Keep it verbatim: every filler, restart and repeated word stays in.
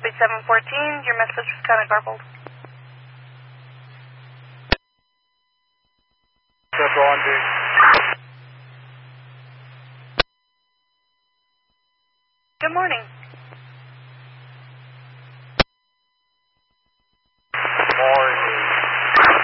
Copy seven fourteen. Your message was kind of garbled. Central on duty. Good morning.